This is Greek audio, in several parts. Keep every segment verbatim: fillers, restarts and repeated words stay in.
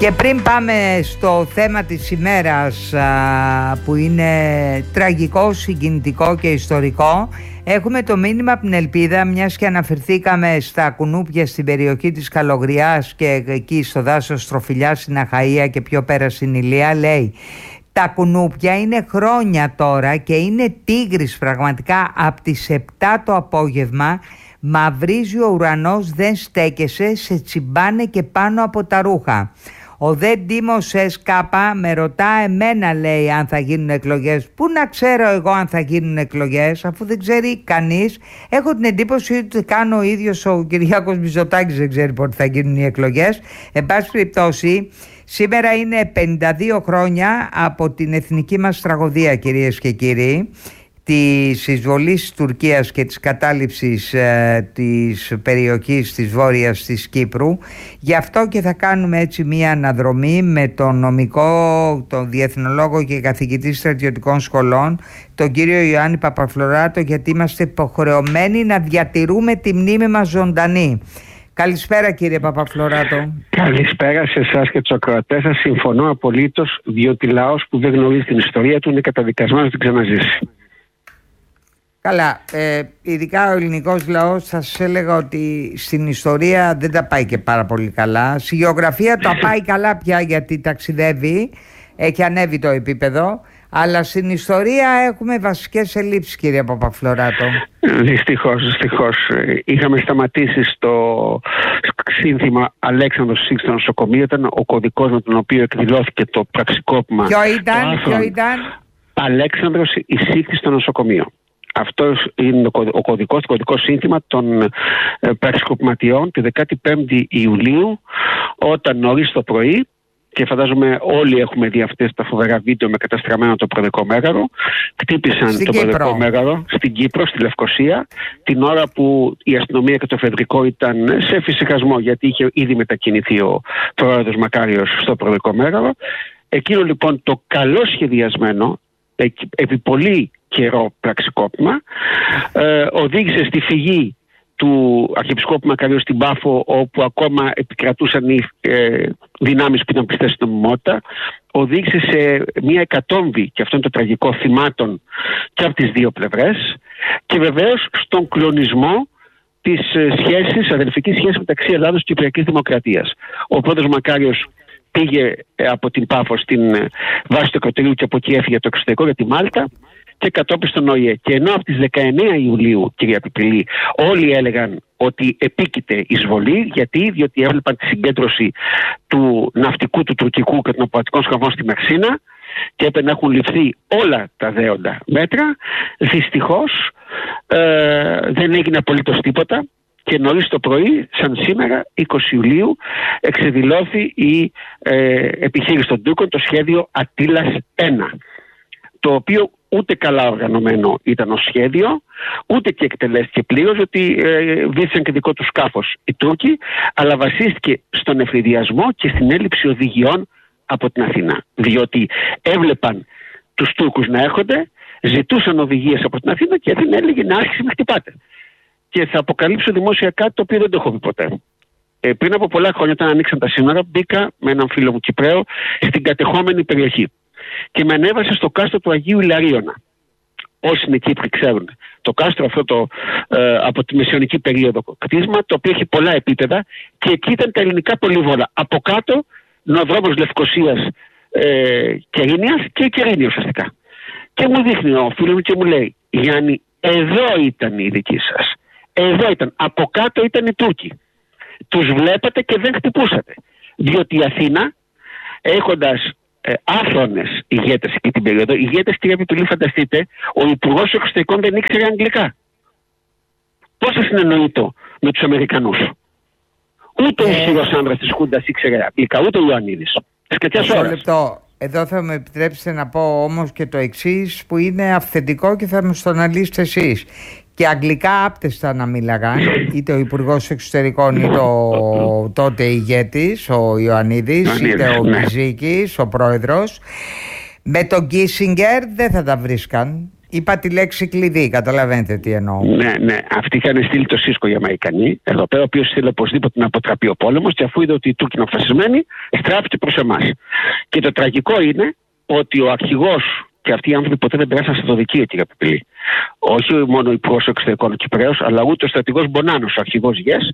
Και πριν πάμε στο θέμα της ημέρας, που είναι τραγικό, συγκινητικό και ιστορικό, έχουμε το μήνυμα από την Ελπίδα, μιας και αναφερθήκαμε στα κουνούπια στην περιοχή της Καλογριάς και εκεί στο δάσος Τροφιλιά στην Αχαΐα και πιο πέρα στην Ηλία. Λέει: τα κουνούπια είναι χρόνια τώρα και είναι τίγρης πραγματικά. Από τις επτά το απόγευμα μαυρίζει ο ουρανός, δεν στέκεσαι, σε τσιμπάνε και πάνω από τα ρούχα. Ο δε Ντίμος Εσκάπα με ρωτά εμένα, λέει, αν θα γίνουν εκλογές. Πού να ξέρω εγώ αν θα γίνουν εκλογές, αφού δεν ξέρει κανείς. Έχω την εντύπωση ότι κάνω ο ίδιος ο Κυριάκος Μητσοτάκης δεν ξέρει πότε θα γίνουν οι εκλογές. Εν πάση περιπτώσει, σήμερα είναι πενήντα δύο χρόνια από την εθνική μας τραγωδία, κυρίες και κύριοι, της εισβολής της Τουρκίας και της κατάληψης ε, της περιοχής της βόρειας της Κύπρου. Γι' αυτό και θα κάνουμε έτσι μία αναδρομή με τον νομικό, τον διεθνολόγο και καθηγητή στρατιωτικών σχολών, τον κύριο Ιωάννη Παπαφλωράτο, γιατί είμαστε υποχρεωμένοι να διατηρούμε τη μνήμη μας ζωντανή. Καλησπέρα, κύριε Παπαφλωράτο. Καλησπέρα σε εσάς και τους ακροατές σας. Συμφωνώ απολύτως, διότι λαός που δεν γνωρίζει την ιστορία του είναι καταδικασμένος να την ξαναζήσει. Καλά, ε, ειδικά ο ελληνικός λαός, θα σας έλεγα ότι στην ιστορία δεν τα πάει και πάρα πολύ καλά. Στη γεωγραφία τα πάει καλά πια, γιατί ταξιδεύει, έχει ανέβει το επίπεδο, αλλά στην ιστορία έχουμε βασικές ελλείψεις, κύριε Παπαφλωράτο. Δυστυχώς, δυστυχώς. Είχαμε σταματήσει στο σύνθημα Αλέξανδρος Σύγχρονος στο νοσοκομείο. Ήταν ο κωδικός με τον οποίο εκδηλώθηκε το πραξικόπημα. Ποιο ήταν, ποιο ήταν? Αλέξανδρος Σύγχρονος στο νοσοκομείο. Αυτός είναι ο κωδικός, το κωδικό σύνθημα των ε, πραξικοπηματιών τη δεκάτη πέμπτη Ιουλίου, όταν νωρίς το πρωί, και φαντάζομαι όλοι έχουμε δει αυτές τα φοβερά βίντεο με καταστραμμένο το Προεδρικό Μέγαρο, χτύπησαν στην το Κύπρο. Προεδρικό Μέγαρο στην Κύπρο, στη Λευκοσία, την ώρα που η αστυνομία και το εφεδρικό ήταν σε φυσικασμό, γιατί είχε ήδη μετακινηθεί ο πρόεδρος Μακάριος στο Προεδρικό Μέγαρο. Εκείνο λοιπόν το καλό σχεδιασμένο, επί πολύ καιρό πραξικόπημα, ε, οδήγησε στη φυγή του Αρχιεπισκόπου Μακαρίου στην Πάφο, όπου ακόμα επικρατούσαν οι ε, δυνάμεις που ήταν πιστές στην νομιμότητα. Οδήγησε σε μια εκατόμβη, και αυτό είναι το τραγικό, θυμάτων και από τις δύο πλευρές, και βεβαίως στον κλονισμό της σχέσης, αδελφικής σχέσης μεταξύ Ελλάδος και Κυπριακής Δημοκρατίας. Ο πρόεδρος Μακάριος πήγε από την Πάφο στην βάση του εκατομμυρίου και από εκεί έφυγε το εξωτερικό για τη Μάλτα και κατόπιν στον ΟΗΕ. Και ενώ από τις δεκαεννέα Ιουλίου, κυρία Πιπηλή, όλοι έλεγαν ότι επίκειται εισβολή, γιατί διότι έβλεπαν τη συγκέντρωση του ναυτικού, του τουρκικού και των αποατικών σκαφών στη Μερσίνα και έπρεπε να έχουν ληφθεί όλα τα δέοντα μέτρα, δυστυχώς ε, δεν έγινε απολύτως τίποτα. Και νωρίς το πρωί, σαν σήμερα, είκοσι Ιουλίου, εξεδηλώθη η ε, επιχείρηση των Τούρκων, το σχέδιο Αττήλας ένα, το οποίο ούτε καλά οργανωμένο ήταν ως σχέδιο, ούτε και εκτελέστηκε πλήρως, ότι ε, βήθησαν και δικό του σκάφος οι Τούρκοι, αλλά βασίστηκε στον εφηδιασμό και στην έλλειψη οδηγιών από την Αθήνα. Διότι έβλεπαν τους Τούρκους να έρχονται, ζητούσαν οδηγίες από την Αθήνα και η Αθήνα έλεγε να άρχισε να χτυπάτε. Και θα αποκαλύψω δημόσια κάτι το οποίο δεν το έχω πει ποτέ. Ε, πριν από πολλά χρόνια, όταν ανοίξαν τα σύνορα, μπήκα με έναν φίλο μου Κυπραίο στην κατεχόμενη περιοχή και με ανέβασε στο κάστρο του Αγίου Ιλαρίωνα. Όσοι είναι Κύπροι ξέρουν. Το κάστρο αυτό το, ε, από τη μεσαιωνική περίοδο κτίσμα, το οποίο έχει πολλά επίπεδα, και εκεί ήταν τα ελληνικά πολύβολα. Από κάτω είναι ο δρόμος Λευκοσίας ε, Κερίνιας και η Κερίνια ουσιαστικά. Και μου δείχνει ο φίλος μου και μου λέει: Γιάννη, εδώ ήταν η δική σας. Εδώ ήταν. Από κάτω ήταν οι Τούρκοι. Τους βλέπατε και δεν χτυπούσατε. Διότι η Αθήνα, έχοντας ε, άφρονες ηγέτες εκεί την περίοδο, ηγέτες, κυρία Πιπηλή, φανταστείτε, ο Υπουργός Εξωτερικών δεν ήξερε αγγλικά. Πώς θα συνεννοείται με τους Αμερικανούς? Ούτε ο ισχυρός άνδρας της Χούντας ήξερε αγγλικά, ούτε ο Ιωαννίδης. Σκατιάς ώρας. Εδώ θα μου επιτρέψετε να πω όμως και το εξής, που είναι αυθεντικό και θα μου το αναλύσετε εσείς. Και αγγλικά άπτεστα να μίλαγαν, είτε ο Υπουργός Εξωτερικών είτε ο τότε ηγέτης, ο Ιωαννίδης, είτε ο Κιζίκης, ο πρόεδρος. Με τον Κίσιγκερ δεν θα τα βρίσκαν. Είπα τη λέξη κλειδί, καταλαβαίνετε τι εννοώ. Ναι, ναι. Αυτοί είχαν στείλει το Σίσκο οι Αμερικανοί εδώ πέρα, ο οποίος ήθελε οπωσδήποτε να αποτραπεί ο πόλεμος, και αφού είδε ότι οι Τούρκοι είναι αποφασισμένοι, στράφηκε προς εμάς. Και το τραγικό είναι ότι ο αρχηγός, και αυτοί οι άνθρωποι ποτέ δεν περάσαν στο δικείο, κύριε Πιπηλή. Όχι μόνο ο υπουργός εξωτερικών ο Κυπρέος, αλλά ούτε ο στρατηγός Μπονάνος, ο αρχηγός ΓΕΣ.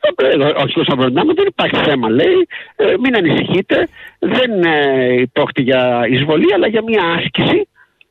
Ο αρχηγός Αβροντάμου, δεν υπάρχει θέμα, λέει. Ε, μην ανησυχείτε. Δεν ε, πρόκειται για εισβολή, αλλά για μια άσκηση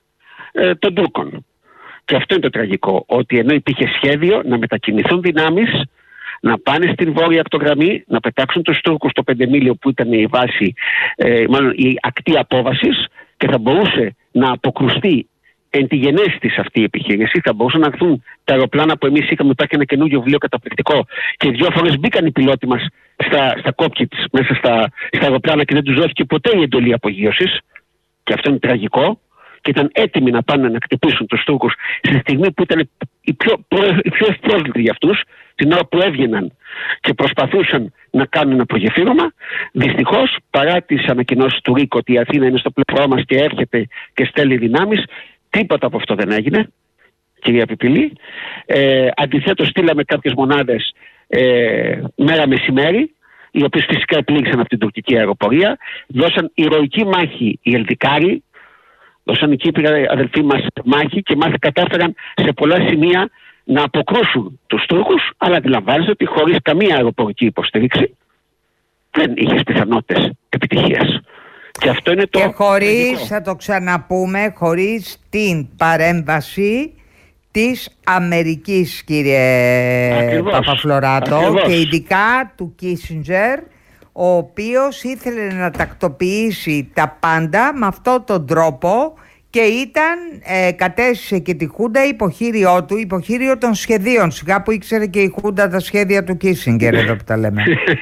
ε, των Τούρκων. Και αυτό είναι το τραγικό. Ότι ενώ υπήρχε σχέδιο να μετακινηθούν δυνάμεις, να πάνε στην βόρεια ακτογραμμή, να πετάξουν τους Τούρκους στο πεντεμίλιο που ήταν η βάση, ε, μάλλον η ακτή απόβασης, και θα μπορούσε να αποκρουστεί εν τη γενέση της αυτή η επιχείρηση. Θα μπορούσαν να έρθουν τα αεροπλάνα που εμείς είχαμε. Υπάρχει ένα καινούργιο βιβλίο καταπληκτικό, και δύο φορές μπήκαν οι πιλότοι μας στα, στα cockpits, μέσα στα, στα αεροπλάνα, και δεν τους δόθηκε ποτέ η εντολή απογείωσης. Και αυτό είναι τραγικό. Και ήταν έτοιμοι να πάνε να χτυπήσουν τους Τούρκους στη στιγμή που ήταν οι πιο, οι πιο ευπρόσδεκτοι για αυτούς, την ώρα που έβγαιναν και προσπαθούσαν να κάνουν ένα προγεφύρωμα. Δυστυχώς, παρά τις ανακοινώσεις του Ρίκο ότι η Αθήνα είναι στο πλευρό μας και έρχεται και στέλνει δυνάμεις, τίποτα από αυτό δεν έγινε, κυρία Πιπηλή. Ε, αντιθέτως, στείλαμε κάποιες μονάδες ε, μέρα μεσημέρι, οι οποίες φυσικά επλήγησαν από την τουρκική αεροπορία. Δώσαν ηρωική μάχη οι Ελδικάροι, δώσαν οι Κύπροι αδελφοί μας μάχη, και μάλιστα κατάφεραν σε πολλά σημεία να αποκρούσουν τους Τούρκους, αλλά αντιλαμβάνεστε ότι χωρίς καμία αεροπορική υποστήριξη δεν είχες πιθανότητες επιτυχίας. Και αυτό είναι το. Και χωρίς, θα το ξαναπούμε, χωρίς την παρέμβαση της Αμερικής, κύριε Ακριβώς. Παπαφλωράτο, Ακριβώς. και ειδικά του Κίσινджερ, ο οποίος ήθελε να τακτοποιήσει τα πάντα με αυτόν τον τρόπο, και ήταν, ε, κατέστησε και τη Χούντα υποχείριό του, υποχείριο των σχεδίων. Σιγά που ήξερε και η Χούντα τα σχέδια του Κίσινγκερ, εδώ που τα λέμε.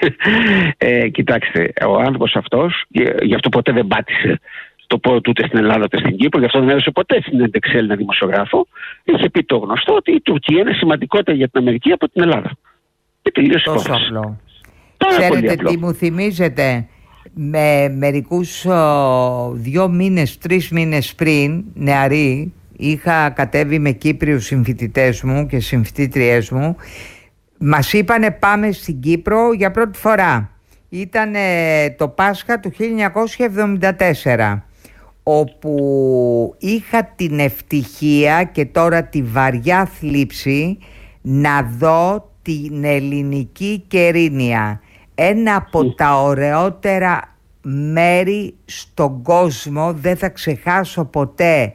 ε, κοιτάξτε, ο άνθρωπος αυτός, γι' αυτό ποτέ δεν πάτησε το πόρο του ούτε στην Ελλάδα ούτε στην Κύπρο, γι' αυτό δεν έδωσε ποτέ συνέντευξη Έλληνα δημοσιογράφο. Είχε πει το γνωστό ότι η Τουρκία είναι σημαντικότερη για την Αμερική από την Ελλάδα. Και τελείωσε η Τόσο υπόθεση. απλό. Πάρα πολύ Ξέρετε απλό. τι μου θυμίζετε? Με μερικούς ο, δύο μήνες, τρεις μήνες πριν, νεαρή, είχα κατέβει με Κύπριους συμφοιτητές μου και συμφοιτήτριές μου. Μας είπανε πάμε στην Κύπρο για πρώτη φορά. Ήταν το Πάσχα του χίλια εννιακόσια εβδομήντα τέσσερα, όπου είχα την ευτυχία και τώρα τη βαριά θλίψη να δω την ελληνική Κερίνια. Ένα από τα ωραιότερα μέρη στον κόσμο, δεν θα ξεχάσω ποτέ.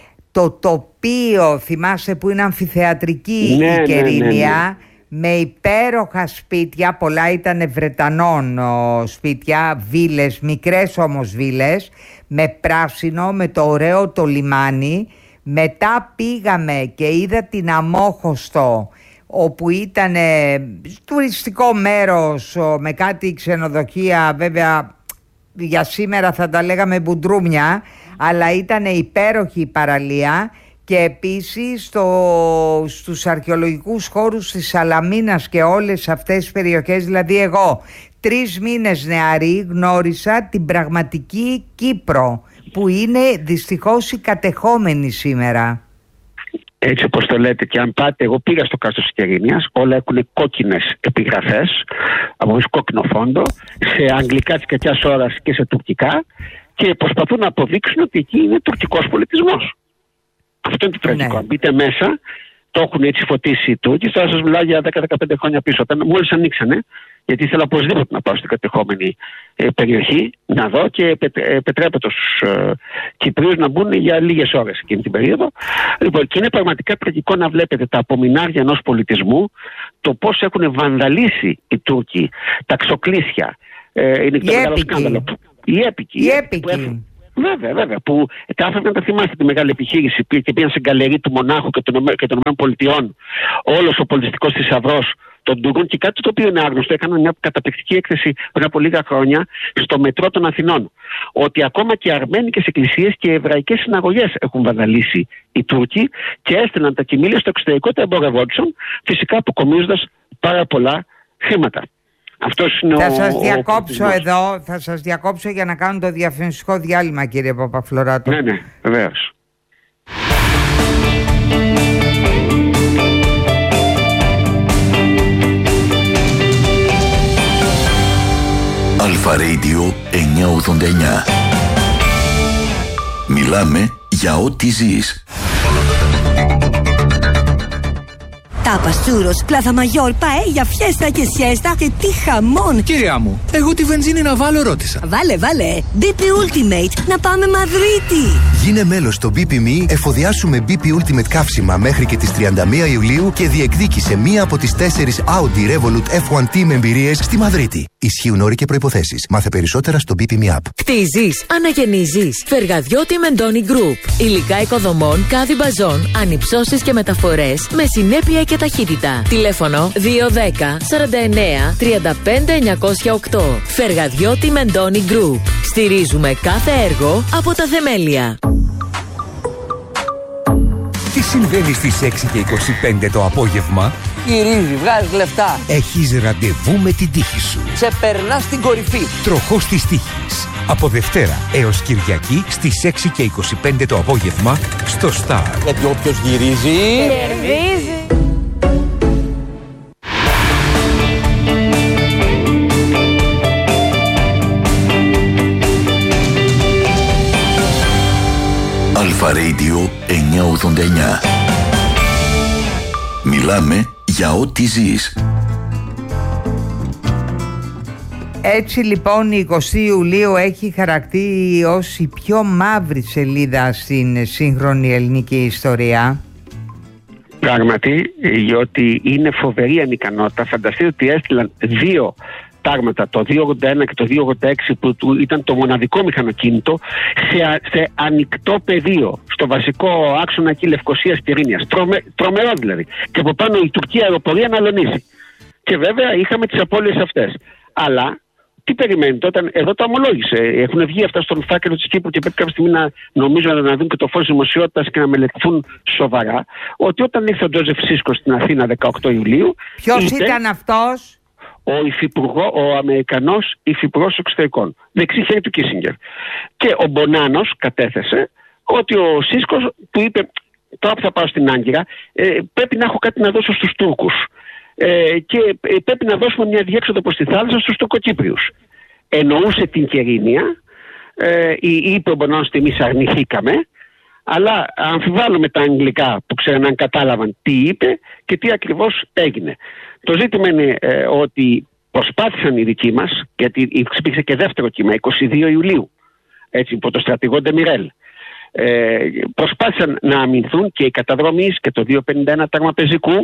Το τοπίο, θυμάσαι, που είναι αμφιθεατρική, ναι, η Κερίνια, ναι, ναι, ναι. με υπέροχα σπίτια, πολλά ήταν Βρετανών ο, σπίτια, βίλες, μικρές όμως βίλες, με πράσινο, με το ωραίο το λιμάνι. Μετά πήγαμε και είδα την Αμόχωστο, όπου ήταν τουριστικό μέρος με κάτι ξενοδοχεία, βέβαια για σήμερα θα τα λέγαμε μπουντρούμια, αλλά ήταν υπέροχη η παραλία. Και επίσης στο, στους αρχαιολογικούς χώρους της Σαλαμίνας και όλες αυτές τις περιοχές, δηλαδή εγώ τρεις μήνες νεαρή γνώρισα την πραγματική Κύπρο, που είναι δυστυχώς η κατεχόμενη σήμερα. Έτσι όπως το λέτε, και αν πάτε, εγώ πήγα στο κάστρο της Κερίνιας, όλα έχουν κόκκινες επιγραφές από κόκκινο φόντο, σε αγγλικά της κακιάς ώρας και σε τουρκικά, και προσπαθούν να αποδείξουν ότι εκεί είναι τουρκικός πολιτισμός. Αυτό είναι το τραγικό. Ναι. Αν μπείτε μέσα, το έχουν έτσι φωτίσει οι Τούρκοι. Τώρα σας μιλάω για δέκα με δεκαπέντε χρόνια πίσω. Όταν μόλις ανοίξανε, γιατί ήθελα οπωσδήποτε να πάω στην κατεχόμενη ε, περιοχή, να δω, και επιτρέπεται στους ε, Κυπρίους να μπουν για λίγες ώρες εκείνη την περίοδο. Λοιπόν, και είναι πραγματικά τραγικό να βλέπετε τα απομεινάρια ενός πολιτισμού, το πώς έχουν βανδαλίσει οι Τούρκοι, τα ξοκλήσια. Ε, είναι και το μεγάλο σκάνδαλο. Οι έπικοι. Οι έπικοι. Βέβαια, βέβαια. Που τα άφηναν, τα θυμάστε τη μεγάλη επιχείρηση και πήγαν στην γκαλερί του Μονάχου και των ΗΠΑ, όλος ο πολιτιστικός θησαυρός των Τούρκων, και κάτι το οποίο είναι άγνωστο. Έκαναν μια καταπληκτική έκθεση πριν από λίγα χρόνια στο μετρό των Αθηνών. Ότι ακόμα και αρμένικες εκκλησίες και εβραϊκές συναγωγές έχουν βανδαλίσει οι Τούρκοι και έστελναν τα κοιμήλια στο εξωτερικό, τα εμπορευόντουσαν, φυσικά αποκομίζοντας πάρα πολλά χρήματα. Αυτός είναι θα ο, σας ο, διακόψω ο εδώ, θα σας διακόψω για να κάνω το διαφημιστικό διάλειμμα, κύριε Παπαφλωράτο. Ναι, ναι, βεβαίως. Αλφα Radio εννιακόσια ογδόντα εννιά. Μιλάμε για ό,τι ζεις. Τάπας, τσούρος, πλάθα μαγιόρ, παέλια, φιέστα και σιέστα και τι χαμόν! Κυρία μου, εγώ τη βενζίνη να βάλω ρώτησα. Βάλε, βάλε! μπι πι Ultimate, να πάμε Μαδρίτη! Γίνε μέλος στο μπι πι εμ ι, εφοδιάσουμε μπι πι Ultimate καύσιμα μέχρι και τις τριάντα μία Ιουλίου και διεκδίκησε μία από τις τέσσερις Audi Revolut εφ ουάν Team εμπειρίες στη Μαδρίτη. Ισχύουν όροι και προϋποθέσεις. Μάθε περισσότερα στο μπι πι εμ ι App. Κτίζεις, αναγεννίζεις. Φεργαδιώτη Μεντώνη Group. Υλικά οικοδομών, κάδι μπαζών, ανυψώσεις και μεταφορές με συνέπεια και ταχύτητα. Τηλέφωνο δύο ένα μηδέν σαράντα εννέα τριάντα πέντε εννιακόσια οκτώ. Φεργαδιώτη Μεντώνη Group. Στηρίζουμε κάθε έργο από τα θεμέλια. Τι συμβαίνει στις έξι και είκοσι πέντε το απόγευμα? Γυρίζει, βγάζει λεφτά. Έχεις ραντεβού με την τύχη σου. Σε περνά στην κορυφή. Τροχός της τύχης. Από Δευτέρα έως Κυριακή στις έξι και είκοσι πέντε το απόγευμα στο Star. Γιατί όποιος γυρίζει... Κερδίζει. Αλφα Radio εννιακόσια ογδόντα εννιά. Μιλάμε για ό,τι ζεις. Έτσι λοιπόν η εικοστή Ιουλίου έχει χαρακτήρι ως η πιο μαύρη σελίδα στην σύγχρονη ελληνική ιστορία. Πράγματι, διότι είναι φοβερή ανικανότητα. Φανταστείτε ότι έστειλαν δύο τάγματα, το δύο ογδόντα ένα και το δύο ογδόντα έξι, που ήταν το μοναδικό μηχανοκίνητο, σε, σε ανοιχτό πεδίο, στο βασικό άξονα εκεί Λευκωσίας και Ειρήνιας. Τρομε, τρομερό δηλαδή. Και από πάνω η τουρκική αεροπορία να αλωνίσει. Και βέβαια είχαμε τις απώλειες αυτές. Αλλά τι περιμένετε, όταν εδώ το ομολόγησε. Έχουν βγει αυτά στον φάκελο της Κύπρου και πρέπει κάποια στιγμή να νομίζω να δουν και το φως δημοσιότητας και να μελετηθούν σοβαρά. Ότι όταν ήρθε ο Τζόζεφ Σίσκο στην Αθήνα δεκαοκτώ Ιουλίου. Ποιος ήταν αυτός? Ο, υφυπουργό, ο Αμερικανός υφυπουργός εξωτερικών, δεξί χέρι του Κίσινγκερ. Και ο Μπονάνος κατέθεσε ότι ο Σίσκος του είπε: τώρα που θα πάω στην Άγκυρα, ε, πρέπει να έχω κάτι να δώσω στους Τούρκους. Ε, και ε, πρέπει να δώσουμε μια διέξοδο προς τη θάλασσα στους Τουρκοκύπριους. Εννοούσε την Κερίνια, ε, είπε ο Μπονάνος ότι εμείς αρνηθήκαμε, αλλά αμφιβάλλουμε τα αγγλικά που ξέραν αν κατάλαβαν τι είπε και τι ακριβώς έγινε. Το ζήτημα είναι ε, ότι προσπάθησαν οι δικοί μας, γιατί υπήρξε και δεύτερο κύμα, εικοστή δεύτερη Ιουλίου, έτσι, υπό το στρατηγό Ντεμιρέλ. Ε, προσπάθησαν να αμυνθούν και οι καταδρομείς και το διακόσια πενήντα ένα τάγμα πεζικού,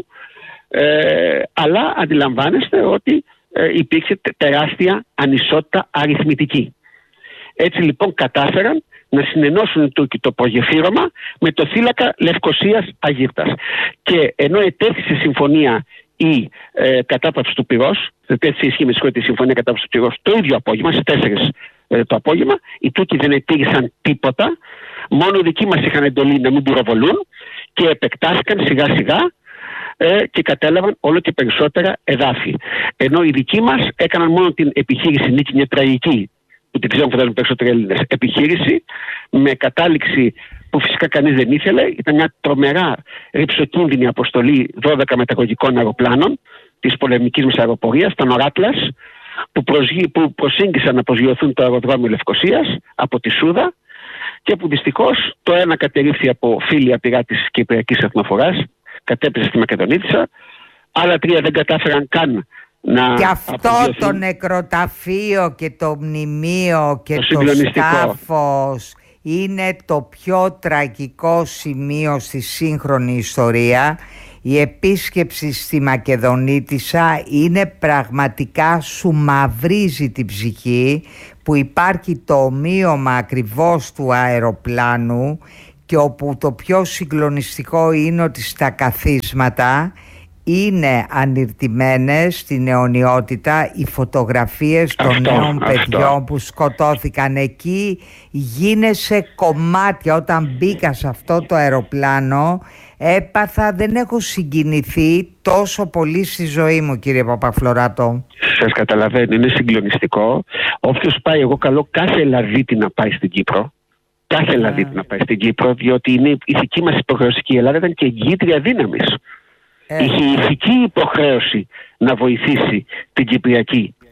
ε, αλλά αντιλαμβάνεστε ότι ε, υπήρξε τεράστια ανισότητα αριθμητική. Έτσι λοιπόν κατάφεραν να συνενώσουν οι Τούρκοι το προγεφύρωμα με το θύλακα Λευκωσίας Αγύρτας. Και ενώ ετέθησε συμφωνία η ε, κατάπαυση του πυρός, ετέθησε ισχύ με τη συμφωνία κατάπαυση του πυρός το ίδιο απόγευμα, στις τέσσερις ε, το απόγευμα, οι Τούρκοι δεν ετήρησαν τίποτα, μόνο οι δικοί μας είχαν εντολή να μην πυροβολούν και επεκτάθηκαν σιγά σιγά ε, και κατέλαβαν όλο και περισσότερα εδάφη. Ενώ οι δικοί μας έκαναν μόνο την επιχείρηση νίκη, μια τραγική, που την ξέρουν φαντάζομαι περισσότεροι Έλληνες, επιχείρηση με κατάληξη που φυσικά κανείς δεν ήθελε. Ήταν μια τρομερά ρυψοκίνδυνη αποστολή δώδεκα μεταγωγικών αεροπλάνων της πολεμικής μας αεροπορίας, τα Νοράτλας, που, προσγεί, που προσήγγισαν να προσγειωθούν το αεροδρόμιο Λευκωσίας από τη Σούδα και που δυστυχώς το ένα κατερρίφθη από φίλια πυρά της Κυπριακής Εθνοφοράς, κατέπεσε στη Μακεδονίτισσα, άλλα τρία δεν κατάφεραν καν να. Και αυτό το νεκροταφείο και το μνημείο και το, το σκάφος είναι το πιο τραγικό σημείο στη σύγχρονη ιστορία. Η επίσκεψη στη Μακεδονίτισσα είναι πραγματικά, σου μαυρίζει την ψυχή, που υπάρχει το ομοίωμα ακριβώς του αεροπλάνου και όπου το πιο συγκλονιστικό είναι ότι στα καθίσματα είναι ανιρτημένες στην αιωνιότητα οι φωτογραφίες των αυτό, νέων αυτό. παιδιών που σκοτώθηκαν εκεί. Γίνεσαι κομμάτια. Όταν μπήκα σε αυτό το αεροπλάνο έπαθα, δεν έχω συγκινηθεί τόσο πολύ στη ζωή μου, κύριε Παπαφλωράτο. Σας καταλαβαίνω, είναι συγκλονιστικό. Όποιος πάει, εγώ καλώ κάθε Ελλαδίτη να πάει στην Κύπρο. Κάθε Ελλαδίτη να πάει στην Κύπρο, διότι είναι η ηθική μας υποχρέωση και η Ελλάδα ήταν και εγγύητρια δύναμης. Ε. Είχε ηθική υποχρέωση να βοηθήσει την Κυπριακή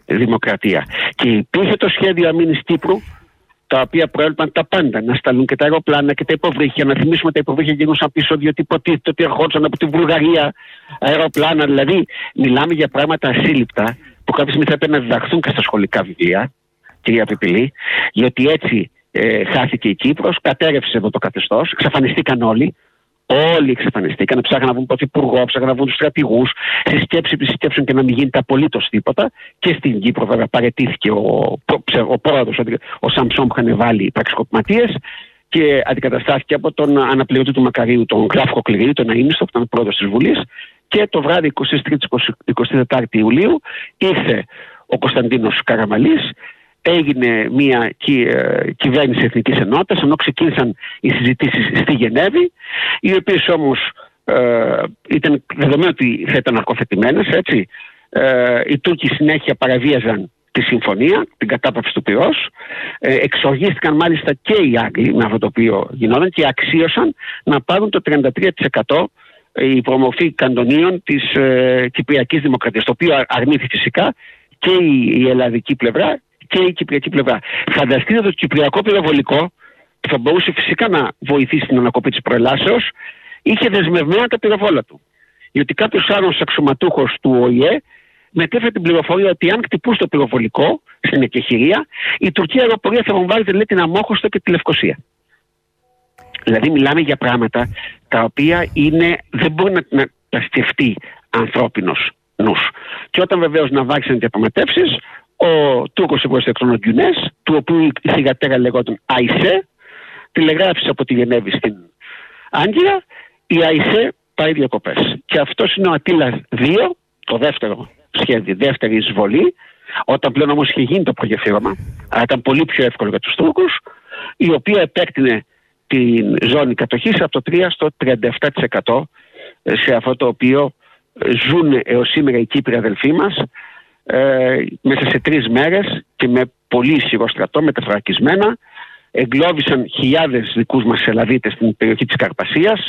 δημοκρατία. Και υπήρχε το σχέδιο αμήνης Κύπρου, τα οποία προέλπαν τα πάντα, να σταλούν και τα αεροπλάνα και τα υποβρύχια. Να θυμίσουμε τα υποβρύχια γινούσαν πίσω, διότι υποτίθεται ότι ερχόντουσαν από τη Βουλγαρία αεροπλάνα. Δηλαδή, μιλάμε για πράγματα ασύλληπτα που κάποια στιγμή θα έπρεπε να διδαχθούν και στα σχολικά βιβλία, κυρία Πιπηλή, γιατί έτσι ε, χάθηκε η Κύπρος, κατέρευσε εδώ το καθεστώς, εξαφανιστήκαν όλοι. Όλοι εξαφανιστήκαν, ψάχναν να βγουν πρωθυπουργό, ψάχναν να βγουν τους στρατηγούς, στη σκέψη που σκέψουν και να μην γίνεται απολύτως τίποτα. Και στην Κύπρο, βέβαια, παραιτήθηκε ο, ο πρόεδρος, ο Σαμψόν, που είχαν βάλει πραξικοπηματίες και αντικαταστάθηκε από τον αναπληρωτή του Μακαρίου, τον Γράφκο Κληρίου, τον Αΐνιστο, που ήταν πρόεδρος της Βουλής. Και το βράδυ εικοστή τρίτη με εικοστή τέταρτη Ιουλίου ήρθε ο Κωνσταντίνος Καραμαλής. Έγινε μια κυ, ε, κυβέρνηση Εθνικής Ενότητας, ενώ ξεκίνησαν οι συζητήσεις στη Γενέβη, οι οποίες όμως ε, ήταν δεδομένο ότι θα ήταν αρκοθετημένες, έτσι. Ε, οι Τούρκοι συνέχεια παραβίαζαν τη συμφωνία, την κατάπαυση του πυρός, ε, εξοργίστηκαν μάλιστα και οι Άγγλοι με αυτό το οποίο γινόταν και αξίωσαν να πάρουν το τριάντα τρία τοις εκατό η προμορφή καντονίων της ε, Κυπριακής Δημοκρατίας, το οποίο αρνήθηκε φυσικά και η, η ελλαδική πλευρά και η κυπριακή πλευρά. Φανταστείτε το κυπριακό πυροβολικό, που θα μπορούσε φυσικά να βοηθήσει την ανακοπή της προελάσεως, είχε δεσμευμένα τα πυροβόλα του. Γιατί κάποιος άλλος αξιωματούχος του Ο Η Ε μετέφερε την πληροφορία ότι αν χτυπούσε το πυροβολικό στην εκεχηρία, η τουρκική αεροπορία θα βομβάρδιζε, λέει, την Αμόχωστο και τη Λευκοσία. Δηλαδή μιλάμε για πράγματα τα οποία είναι, δεν μπορεί να, να τα σκεφτεί ανθρώπινος νους. Και όταν βεβαίως ναυάγησαν οι διαπραγματεύσεις, ο Τούρκος υπουργός εξωτερικών Γκιουνές, του οποίου η θυγατέρα λεγόταν Αϊσέ, τηλεγράφησε από τη Γενέβη στην Άγκυρα, η Αϊσέ πάει διακοπές. Και αυτός είναι ο Ατήλα δύο, το δεύτερο σχέδιο, δεύτερη εισβολή, όταν πλέον όμως είχε γίνει το προγεφύρωμα, αλλά ήταν πολύ πιο εύκολο για τους Τούρκους, η οποία επέκτηνε την ζώνη κατοχής από το τρία στο τριάντα επτά τοις εκατό, σε αυτό το οποίο ζουν έως σήμερα οι Κύπροι αδελφοί μας, ε, μέσα σε τρεις μέρες και με πολύ ισχυρό στρατό, μεταφρακισμένα, εγκλώβησαν χιλιάδες δικούς μας Ελλαδίτες στην περιοχή της Καρπασίας,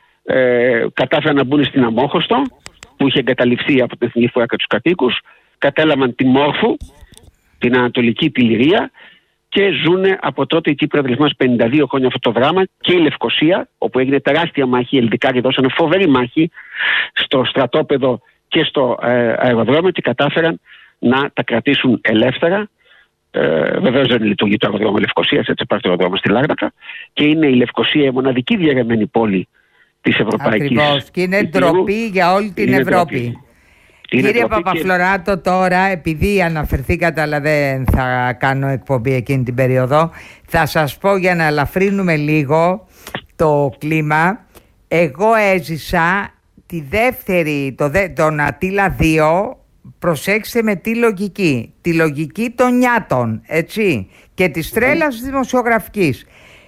ε, κατάφεραν να μπουν στην Αμόχωστο, που είχε εγκαταλειφθεί από την Εθνική Φορά και τους κατοίκους, κατέλαβαν τη Μόρφου, την Ανατολική Τιλιρία, και ζουν από τότε οι Κύπροι αδελφοί μας πενήντα δύο χρόνια αυτό το δράμα, και η Λευκοσία, όπου έγινε τεράστια μάχη, οι Ελδικάροι δώσανε φοβερή μάχη στο στρατόπεδο και στο ε, αεροδρόμιο και κατάφεραν να τα κρατήσουν ελεύθερα. Ε, Βεβαίως δεν λειτουργεί το αεροδρόμιο Λευκοσίας, έτσι υπάρχει το αεροδρόμιο στη Λάρνακα, και είναι η Λευκοσία η μοναδική διαρρεμένη πόλη της Ευρωπαϊκής. Ακριβώς, και είναι ντροπή για όλη την είναι Ευρώπη. Ντροπή. Κύριε Παπαφλωράτο, και... τώρα, επειδή αναφερθήκατε, αλλά δεν θα κάνω εκπομπή εκείνη την περίοδο, θα σας πω για να ελαφρύνουμε λίγο το κλίμα. Εγώ έζησα τη δεύτερη, το δε, τον Ατήλα δύο, προσέξτε με τη λογική, τη λογική των νιάτων, έτσι, και της τρέλας δημοσιογραφικής.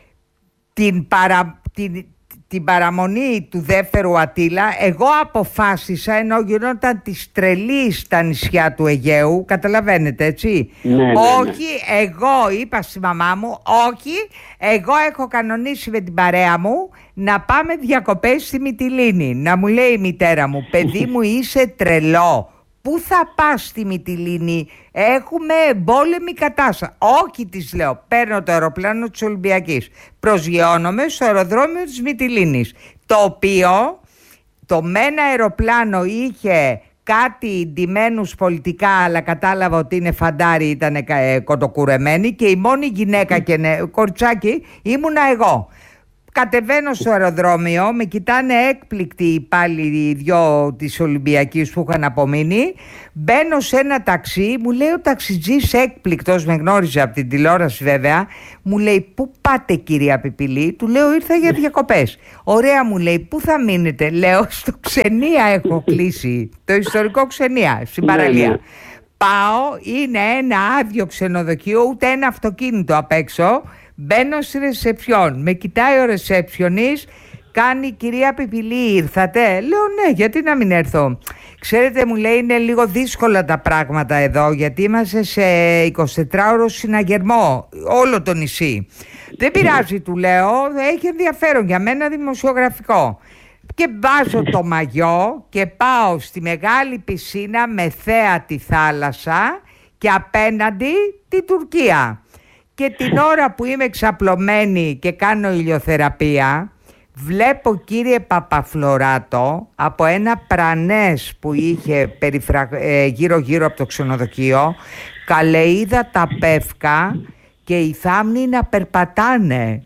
Την παρα... Την, την παραμονή του δεύτερου Ατήλα, εγώ αποφάσισα, ενώ γινόταν της τρελής στα νησιά του Αιγαίου, καταλαβαίνετε, έτσι. Ναι, ναι, ναι. Όχι, εγώ είπα στη μαμά μου, όχι, εγώ έχω κανονίσει με την παρέα μου να πάμε διακοπές στη Μυτιλήνη. Να μου λέει η μητέρα μου, παιδί μου, είσαι τρελό. Πού θα πας στη Μυτιλήνη, έχουμε εμπόλεμη κατάσταση. Όχι, της λέω, παίρνω το αεροπλάνο της Ολυμπιακής, προσγειώνομαι στο αεροδρόμιο της Μυτιλήνης, το οποίο το μένα αεροπλάνο είχε κάτι ντυμένους πολιτικά, αλλά κατάλαβα ότι είναι φαντάρι, ήταν κοντοκουρεμένοι, και η μόνη γυναίκα και νε, κοριτσάκι ήμουνα εγώ. Κατεβαίνω στο αεροδρόμιο, με κοιτάνε έκπληκτοι οι υπάλληλοι οι δυο της Ολυμπιακής που είχαν απομείνει. Μπαίνω σε ένα ταξί, μου λέει ο ταξιτζής έκπληκτος, με γνώριζε από την τηλεόραση βέβαια, μου λέει, πού πάτε κυρία Πιπηλή? Του λέω, ήρθα για διακοπές. Ωραία, μου λέει, πού θα μείνετε? Λέω, στο Ξενία έχω κλείσει, το ιστορικό Ξενία, στην παραλία. Πάω, είναι ένα άδειο ξενοδοχείο, ούτε ένα αυτοκίνητο απ' έξω. Μπαίνω στη ρεσεψιόν, με κοιτάει ο ρεσεψιονής, κάνει, κυρία Πιπηλή, ήρθατε? Λέω, ναι, γιατί να μην έρθω? Ξέρετε, μου λέει, είναι λίγο δύσκολα τα πράγματα εδώ, γιατί είμαστε σε εικοσιτετράωρο συναγερμό, όλο το νησί. Δεν πειράζει, του λέω, έχει ενδιαφέρον για μένα δημοσιογραφικό. Και βάζω το μαγιό και πάω στη μεγάλη πισίνα με θέα τη θάλασσα και απέναντι τη Τουρκία. Και την ώρα που είμαι εξαπλωμένη και κάνω ηλιοθεραπεία, βλέπω, κύριε Παπαφλωράτο, από ένα πρανές που είχε περιφρα... ε, γύρω γύρω από το ξενοδοχείο, καλεΐδα τα πεύκα και οι θάμνοι να περπατάνε.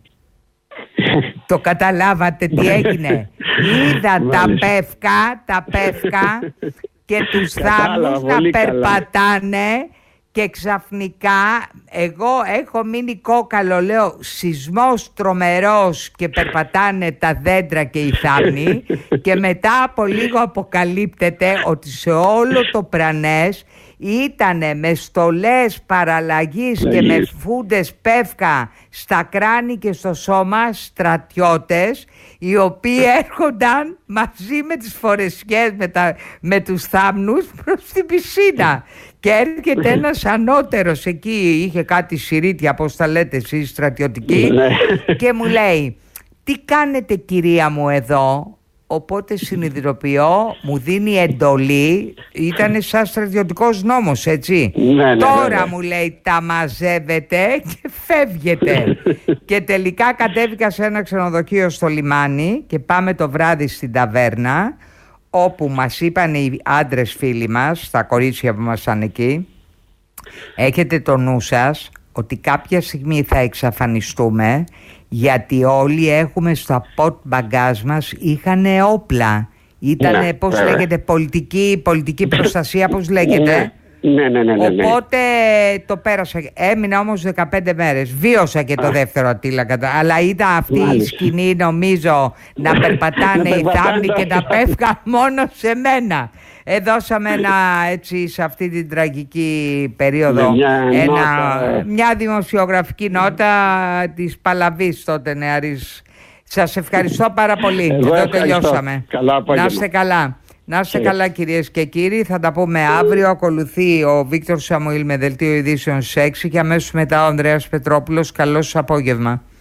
Το καταλάβατε τι έγινε? Είδα τα πεύκα, τα πεύκα και τους θάμνους να περπατάνε. Και ξαφνικά εγώ έχω μείνει κόκαλο, λέω σεισμός τρομερός και περπατάνε τα δέντρα και οι θάμνοι και μετά από λίγο αποκαλύπτεται ότι σε όλο το πρανές ήτανε με στολές παραλλαγής και με φούντες πεύκα στα κράνη και στο σώμα στρατιώτες, οι οποίοι έρχονταν μαζί με τις φορεσιές με, τα, με τους θάμνους προς την πισίνα. Και έρχεται ένας ανώτερος εκεί, είχε κάτι συρίτια, πώς τα λέτε εσείς, στρατιωτικοί, και μου λέει, τι κάνετε κυρία μου εδώ? Οπότε συνειδητοποιώ, μου δίνει εντολή, ήταν σαν στρατιωτικός νόμος, έτσι. Ναι, ναι, Τώρα ναι, ναι. μου λέει, τα μαζεύετε και φεύγετε. Και τελικά κατέβηκα σε ένα ξενοδοχείο στο λιμάνι και πάμε το βράδυ στην ταβέρνα, όπου μας είπαν οι άντρες φίλοι μας, τα κορίτσια που ήμασταν εκεί, έχετε το νου σας ότι κάποια στιγμή θα εξαφανιστούμε, γιατί όλοι έχουμε στο πορτ μπαγκάζ μας είχαν όπλα. Ήτανε, ναι, πώς ναι. λέγεται, πολιτική, πολιτική προστασία, πώς λέγεται. Ναι, ναι, ναι, ναι, ναι. Οπότε το πέρασα. Έμεινα όμως δεκαπέντε μέρες. Βίωσα και το Α. δεύτερο Αττήλα. Αλλά ήταν αυτή Μάλιστα. η σκηνή, νομίζω, να περπατάνε οι θάμνοι και να πέφκα μόνο σε μένα. Εδώσαμε ένα, έτσι, σε αυτή την τραγική περίοδο, μια, ένα, νότα. μια δημοσιογραφική νότα της Παλαβής τότε νεαρής. Σας ευχαριστώ πάρα πολύ. Εγώ Εδώ τελειώσαμε. Καλά, να είστε καλά. Να είστε καλά, κυρίες και κύριοι. Θα τα πούμε αύριο. Ακολουθεί ο Βίκτορ Σαμουήλ με δελτίο ειδήσεων στις έξι και αμέσως μετά ο Ανδρέας Πετρόπουλος. Καλό σας απόγευμα.